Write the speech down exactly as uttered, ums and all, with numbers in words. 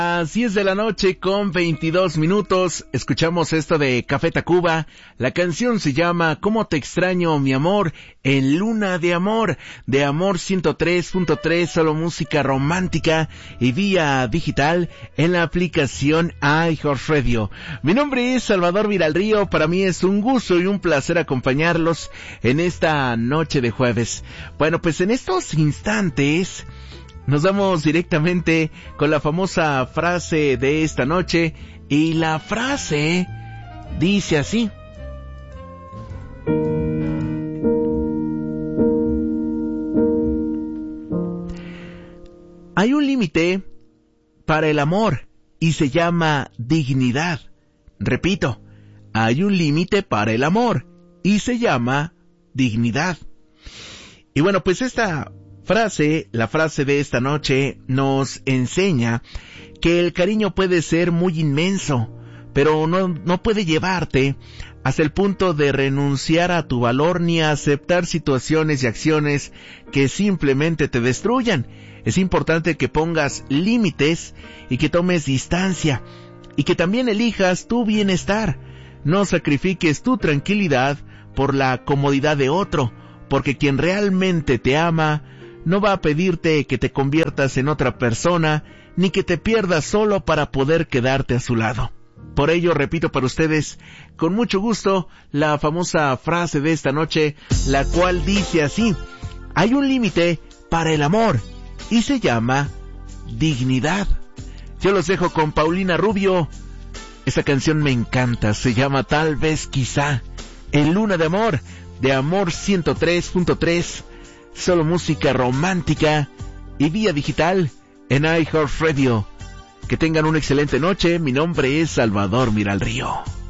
Las diez de la noche con veintidós minutos, escuchamos esto de Café Tacuba. La canción se llama ¿Cómo te extraño, mi amor? En Luna de Amor, de Amor ciento tres punto tres, solo música romántica y vía digital en la aplicación iHeartRadio. Mi nombre es Salvador Viralrío, para mí es un gusto y un placer acompañarlos en esta noche de jueves. Bueno, pues en estos instantes nos vamos directamente con la famosa frase de esta noche, y la frase dice así: hay un límite para el amor y se llama dignidad. Repito, hay un límite para el amor y se llama dignidad. Y bueno, pues esta frase, la frase de esta noche, nos enseña que el cariño puede ser muy inmenso, pero no, no puede llevarte hasta el punto de renunciar a tu valor ni a aceptar situaciones y acciones que simplemente te destruyan. Es importante que pongas límites y que tomes distancia y que también elijas tu bienestar. No sacrifiques tu tranquilidad por la comodidad de otro, porque quien realmente te ama no va a pedirte que te conviertas en otra persona, ni que te pierdas solo para poder quedarte a su lado. Por ello, repito para ustedes, con mucho gusto, la famosa frase de esta noche, la cual dice así: hay un límite para el amor, y se llama dignidad. Yo los dejo con Paulina Rubio. Esta canción me encanta, se llama Tal vez quizá, en Luna de Amor, de Amor ciento tres punto tres, solo música romántica y vía digital en iHeartRadio. Que tengan una excelente noche. Mi nombre es Salvador Viralrío.